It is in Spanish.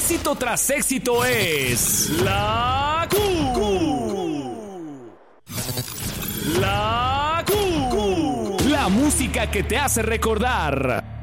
Éxito tras éxito es la La música que te hace recordar.